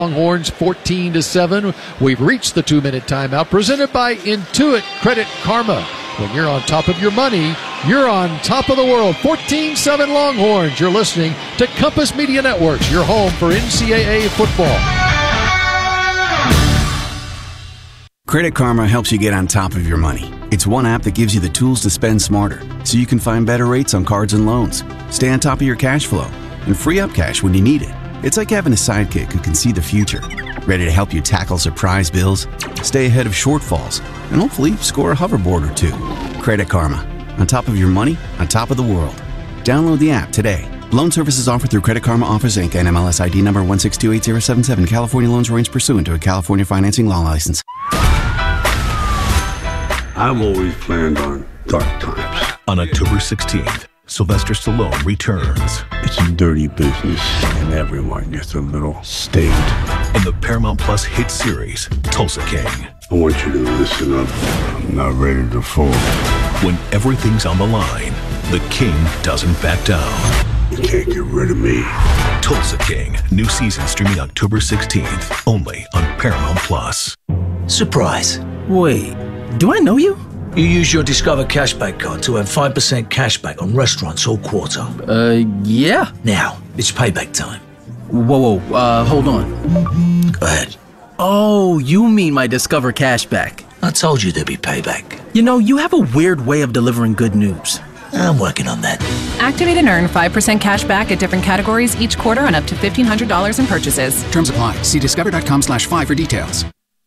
Longhorns 14-7. We've reached the 2-minute timeout presented by Intuit Credit Karma. When you're on top of your money, you're on top of the world. 14-7 Longhorns. You're listening to Compass Media Networks, your home for NCAA football. Credit Karma helps you get on top of your money. It's one app that gives you the tools to spend smarter, so you can find better rates on cards and loans, stay on top of your cash flow, and free up cash when you need it. It's like having a sidekick who can see the future, ready to help you tackle surprise bills, stay ahead of shortfalls, and hopefully score a hoverboard or two. Credit Karma. On top of your money, on top of the world. Download the app today. Loan services offered through Credit Karma Offers Inc. and MLS ID number 1628077. California loans arranged pursuant to a California financing law license. I've always planned on dark times. On October 16th, Sylvester Stallone returns. It's a dirty business, and everyone gets a little stained. In the Paramount Plus hit series, Tulsa King. I want you to listen up. I'm not ready to fall. When everything's on the line, the King doesn't back down. You can't get rid of me. Tulsa King, new season streaming October 16th, only on Paramount Plus. Surprise. Wait, do I know you? You use your Discover Cashback card to earn 5% cashback on restaurants all quarter. Yeah. Now, it's payback time. Whoa, hold on. Go ahead. Oh, you mean my Discover Cashback. I told you there'd be payback. You know, you have a weird way of delivering good news. I'm working on that. Activate and earn 5% cash back at different categories each quarter on up to $1,500 in purchases. Terms apply. See discover.com/5 for details.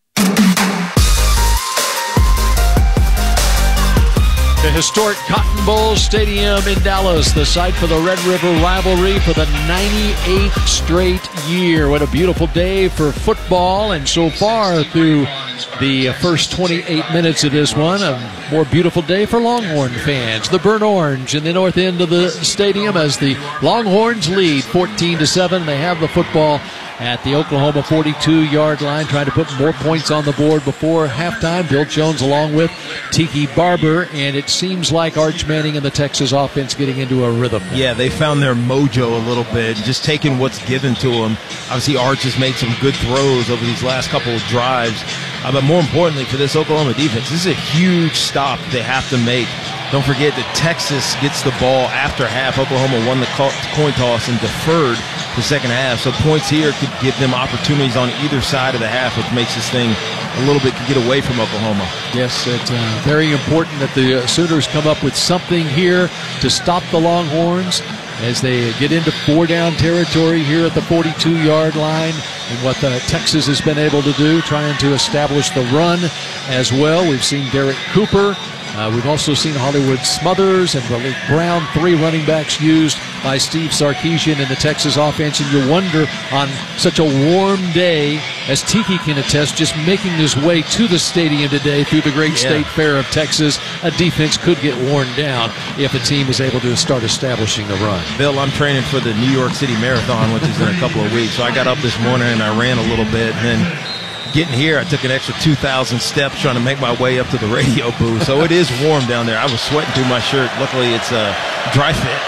The historic Cotton Bowl Stadium in Dallas, the site for the Red River rivalry for the 98th straight year. What a beautiful day for football, and so far through the first 28 minutes of this one, a more beautiful day for Longhorn fans. The burnt orange in the north end of the stadium as the Longhorns lead 14-7. They have the football at the Oklahoma 42-yard line, trying to put more points on the board before halftime. Bill Jones along with Tiki Barber, and it seems like Arch Manning and the Texas offense getting into a rhythm now. Yeah, they found their mojo a little bit, just taking what's given to them. Obviously, Arch has made some good throws over these last couple of drives. But more importantly, for this Oklahoma defense, this is a huge stop they have to make. Don't forget that Texas gets the ball after half. Oklahoma won the coin toss and deferred the second half. So points here could give them opportunities on either side of the half, which makes this thing a little bit get away from Oklahoma. Yes, it's very important that the Sooners come up with something here to stop the Longhorns as they get into four-down territory here at the 42-yard line, and what Texas has been able to do, trying to establish the run as well. We've seen Derek Cooper. We've also seen Hollywood Smothers and Malik Brown, three running backs used by Steve Sarkisian in the Texas offense. And you wonder, on such a warm day, as Tiki can attest, just making his way to the stadium today through the great State Fair of Texas, a defense could get worn down if a team is able to start establishing the run. Bill, I'm training for the New York City Marathon, which is in a couple of weeks. So I got up this morning and I ran a little bit, and then getting here, I took an extra 2,000 steps trying to make my way up to the radio booth. So it is warm down there. I was sweating through my shirt. Luckily, it's a dry fit.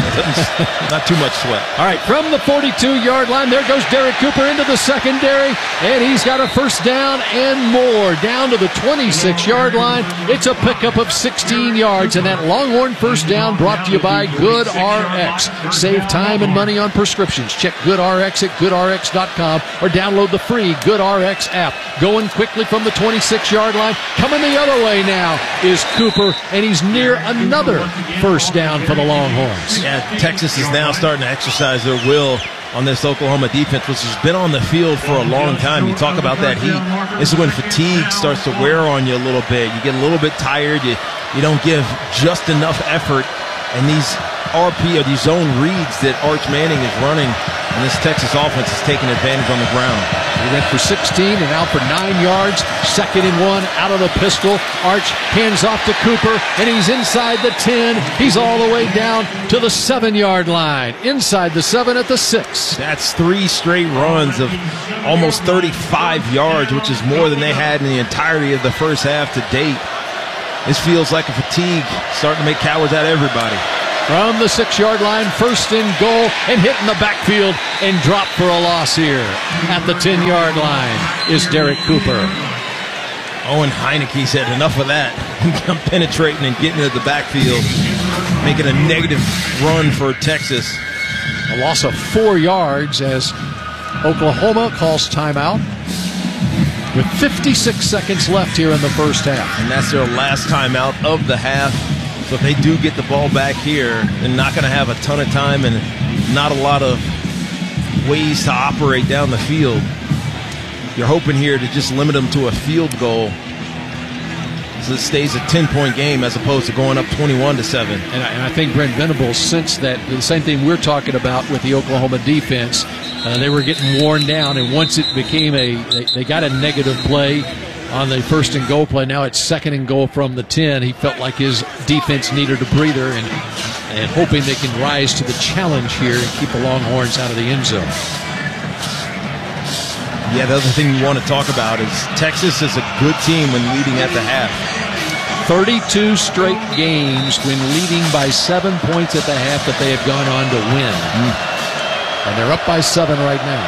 Not too much sweat. All right, from the 42-yard line, there goes Derek Cooper into the secondary, and he's got a first down and more. Down to the 26-yard line. It's a pickup of 16 yards, and that Longhorn first down brought to you by GoodRx. Save time and money on prescriptions. Check GoodRx at GoodRx.com or download the free GoodRx app. Going quickly from the 26-yard line. Coming the other way now is Cooper, and he's near another first down for the Longhorns. Yeah, Texas is now starting to exercise their will on this Oklahoma defense, which has been on the field for a long time. You talk about that heat. This is when fatigue starts to wear on you a little bit. You get a little bit tired. You don't give just enough effort. And these RP, or these zone reads that Arch Manning is running, and this Texas offense is taking advantage on the ground. He went for 16 and out for 9 yards. 2nd and 1 out of the pistol. Arch hands off to Cooper, and he's inside the 10. He's all the way down to the 7-yard line. Inside the 7 at the 6. That's 3 straight runs of almost 35 yards, which is more than they had in the entirety of the first half to date. This feels like a fatigue starting to make cowards out of everybody. from the 6-yard line, 1st and goal, and hit in the backfield and dropped for a loss here. At the 10-yard line is Derek Cooper. Owen Heineke said enough of that. Penetrating and getting into the backfield, making a negative run for Texas. A loss of 4 yards as Oklahoma calls timeout with 56 seconds left here in the first half. And that's their last timeout of the half. So if they do get the ball back here, they're not going to have a ton of time and not a lot of ways to operate down the field. You're hoping here to just limit them to a field goal so it stays a 10-point game as opposed to going up 21-7. And I think Brent Venables sensed that the same thing we're talking about with the Oklahoma defense. They were getting worn down, and once it became they got a negative play on the 1st and goal play. Now it's 2nd and goal from the 10. He felt like his defense needed a breather and hoping they can rise to the challenge here and keep the Longhorns out of the end zone. Yeah, the other thing you want to talk about is Texas is a good team when leading at the half. 32 straight games when leading by 7 points at the half that they have gone on to win. And they're up by 7 right now.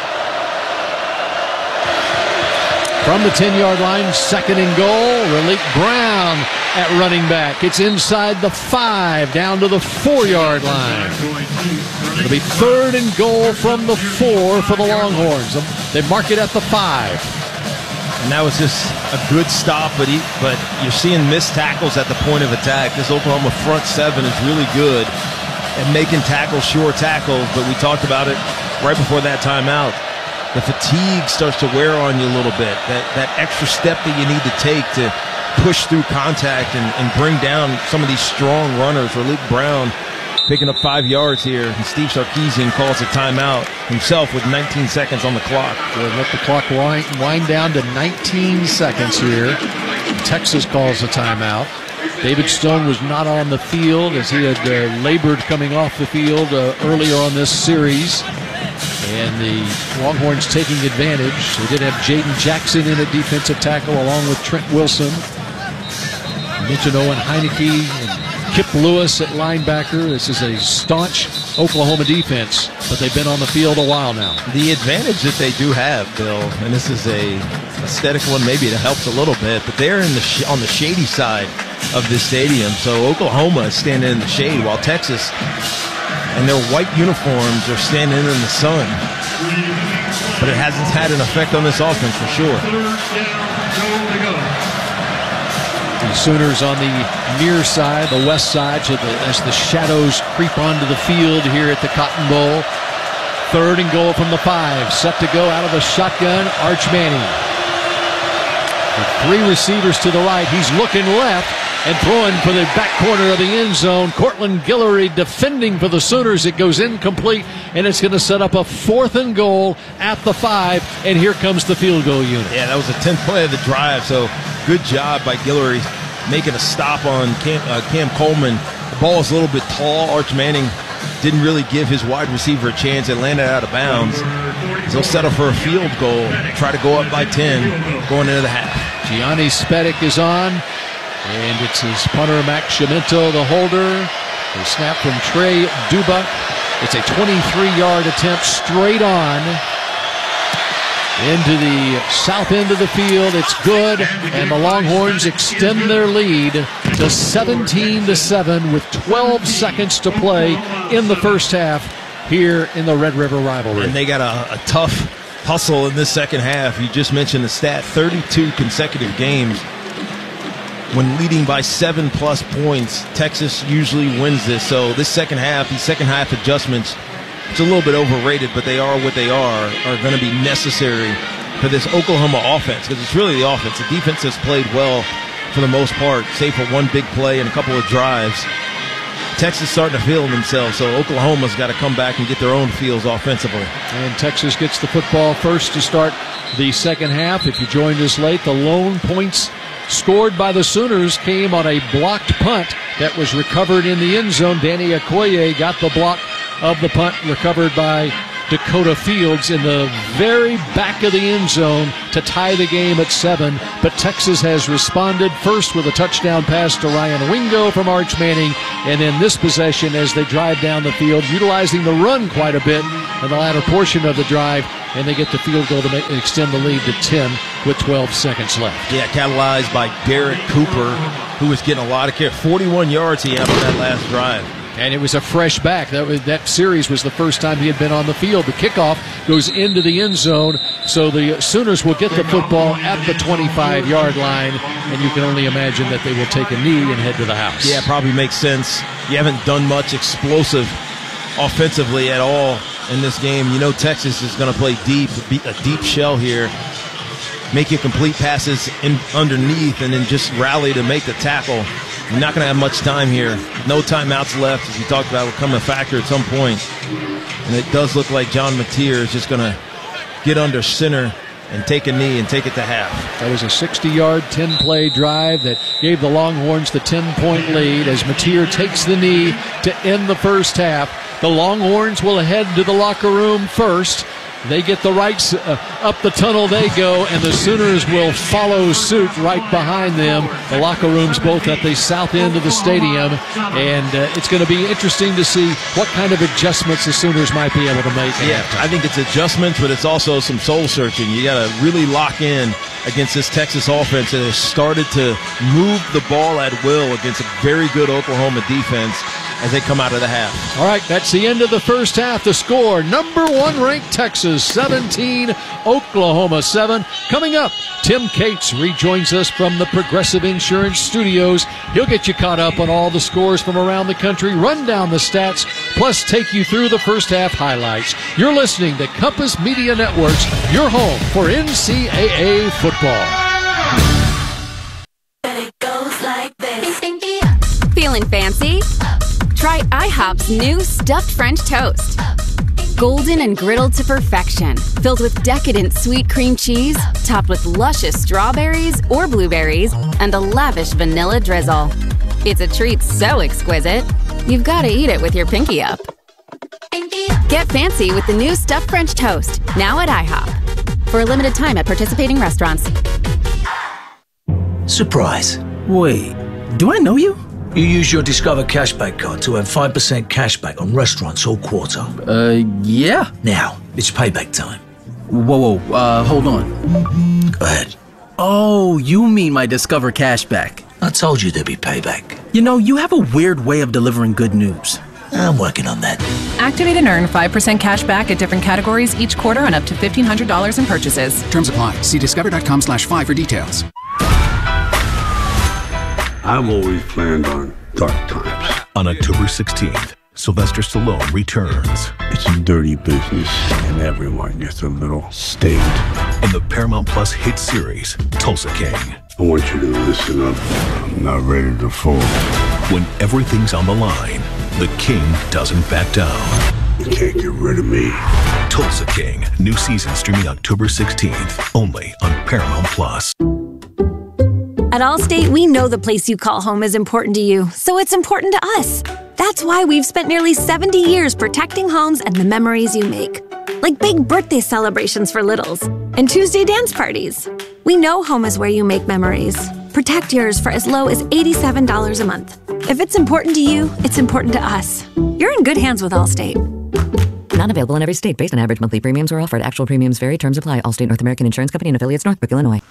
From the 10-yard line, 2nd and goal. Raleigh Brown at running back. It's inside the 5, down to the 4-yard line. It'll be 3rd and goal from the 4 for the Longhorns. They mark it at the 5. And that was just a good stop, but you're seeing missed tackles at the point of attack. This Oklahoma front 7 is really good at making tackles, sure tackles, but we talked about it right before that timeout. The fatigue starts to wear on you a little bit. That extra step that you need to take to push through contact and bring down some of these strong runners. Raleigh Brown picking up 5 yards here, and Steve Sarkisian calls a timeout himself with 19 seconds on the clock. We'll let the clock wind down to 19 seconds here. Texas calls a timeout. David Stone was not on the field as he had labored coming off the field earlier on this series. And the Longhorns taking advantage. They did have Jaden Jackson in at defensive tackle along with Trent Wilson. I mentioned Owen Heineke and Kip Lewis at linebacker. This is a staunch Oklahoma defense, but they've been on the field a while now. The advantage that they do have, Bill, and this is a aesthetic one maybe that helps a little bit, but they're on the shady side of this stadium. So Oklahoma is standing in the shade while Texas and their white uniforms are standing in the sun. But it hasn't had an effect on this offense for sure. The Sooners on the near side, the west side, so as the shadows creep onto the field here at the Cotton Bowl. 3rd and goal from the 5. Set to go out of the shotgun, Arch Manning. With 3 receivers to the right, he's looking left and throwing for the back corner of the end zone. Cortland Guillory defending for the Sooners. It goes incomplete, and it's going to set up a 4th and goal at the 5, and here comes the field goal unit. Yeah, that was the 10th play of the drive, so good job by Guillory making a stop on Cam Coleman. The ball is a little bit tall. Arch Manning didn't really give his wide receiver a chance. It landed out of bounds. He'll settle for a field goal, try to go up by 10 going into the half. Gianni Spedic is on. And it's his punter, Max Schimento, the holder. A snap from Trey Dubuck. It's a 23-yard attempt straight on into the south end of the field. It's good, and the Longhorns extend their lead to 17-7 with 12 seconds to play in the first half here in the Red River rivalry. And they got a tough hustle in this second half. You just mentioned the stat, 32 consecutive games. When leading by 7+ points, Texas usually wins this. So this second half, these second half adjustments, it's a little bit overrated, but they are what they are going to be necessary for this Oklahoma offense, because it's really the offense. The defense has played well for the most part, save for one big play and a couple of drives. Texas starting to feel themselves, so Oklahoma's got to come back and get their own feels offensively. And Texas gets the football first to start the second half. If you joined us late, the lone points scored by the Sooners came on a blocked punt that was recovered in the end zone. Danny Okoye got the block of the punt recovered by Dakota Fields in the very back of the end zone to tie the game at 7. But Texas has responded first with a touchdown pass to Ryan Wingo from Arch Manning, and then this possession as they drive down the field, utilizing the run quite a bit in the latter portion of the drive, and they get the field goal to extend the lead to 10 with 12 seconds left. Yeah, catalyzed by Derek Cooper, who was getting a lot of care. 41 yards he had on that last drive. And it was a fresh back. That series was the first time he had been on the field. The kickoff goes into the end zone, so the Sooners will get the football at the 25-yard line, and you can only imagine that they will take a knee and head to the house. Yeah, probably makes sense. You haven't done much explosive offensively at all in this game. You know Texas is going to play deep, a deep shell here, make you complete passes underneath, and then just rally to make the tackle. You're not going to have much time here. No timeouts left, as we talked about, will come a factor at some point. And it does look like John Mateer is just going to get under center and take a knee and take it to half. That was a 60-yard, 10-play drive that gave the Longhorns the 10-point lead as Mateer takes the knee to end the first half. The Longhorns will head to the locker room first. They get the rights up the tunnel they go, and the Sooners will follow suit right behind them. The locker rooms both at the south end of the stadium, and it's going to be interesting to see what kind of adjustments the Sooners might be able to make. Yeah, I think it's adjustments, but it's also some soul searching. You got to really lock in against this Texas offense that has started to move the ball at will against a very good Oklahoma defense as they come out of the half. All right, that's the end of the first half. The score, number 1 ranked Texas 17, Oklahoma 7. Coming up, Tim Cates rejoins us from the Progressive Insurance Studios. He'll get you caught up on all the scores from around the country, run down the stats, plus take you through the first half highlights. You're listening to Compass Media Networks, your home for NCAA football. It goes like this. Feeling fancy? Try IHOP's new stuffed French toast. Golden and griddled to perfection, filled with decadent sweet cream cheese, topped with luscious strawberries or blueberries, and a lavish vanilla drizzle. It's a treat so exquisite, you've got to eat it with your pinky up. Get fancy with the new stuffed French toast, now at IHOP. For a limited time at participating restaurants. Surprise. Wait, do I know you? You use your Discover Cashback card to earn 5% cashback on restaurants all quarter. Yeah. Now, it's payback time. Whoa, hold on. Go ahead. Oh, you mean my Discover Cashback. I told you there'd be payback. You know, you have a weird way of delivering good news. I'm working on that. Activate and earn 5% cash back at different categories each quarter on up to $1,500 in purchases. Terms apply. See discover.com/5 for details. I've always planned on dark times. On October 16th, Sylvester Stallone returns. It's a dirty business, and everyone gets a little state. In the Paramount Plus hit series, Tulsa King. I want you to listen up. I'm not ready to fold. When everything's on the line, the King doesn't back down. You can't get rid of me. Tulsa King, new season streaming October 16th, only on Paramount Plus. At Allstate, we know the place you call home is important to you, so it's important to us. That's why we've spent nearly 70 years protecting homes and the memories you make. Like big birthday celebrations for littles and Tuesday dance parties. We know home is where you make memories. Protect yours for as low as $87 a month. If it's important to you, it's important to us. You're in good hands with Allstate. Not available in every state based on average monthly premiums or offered. Actual premiums vary. Terms apply. Allstate North American Insurance Company and affiliates, Northbrook, Illinois.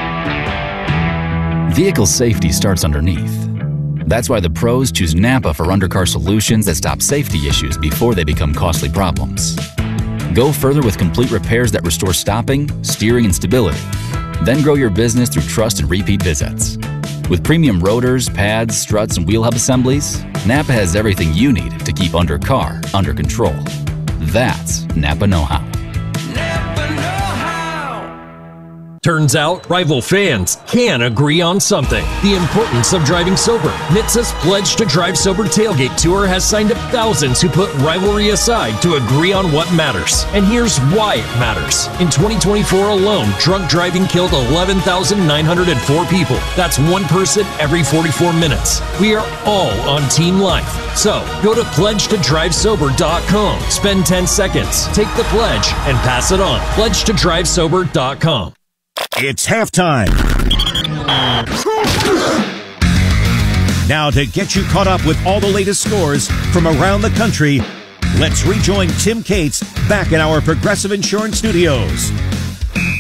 Vehicle safety starts underneath. That's why the pros choose Napa for undercar solutions that stop safety issues before they become costly problems. Go further with complete repairs that restore stopping, steering, and stability. Then grow your business through trust and repeat visits. With premium rotors, pads, struts, and wheel hub assemblies, Napa has everything you need to keep undercar under control. That's Napa know-how. Turns out, rival fans can agree on something. The importance of driving sober. NHTSA's Pledge to Drive Sober Tailgate Tour has signed up thousands who put rivalry aside to agree on what matters. And here's why it matters. In 2024 alone, drunk driving killed 11,904 people. That's one person every 44 minutes. We are all on Team Life. So, go to pledgetodrivesober.com. Spend 10 seconds, take the pledge, and pass it on. pledgetodrivesober.com. It's halftime. Now, to get you caught up with all the latest scores from around the country, let's rejoin Tim Cates back in our Progressive Insurance studios.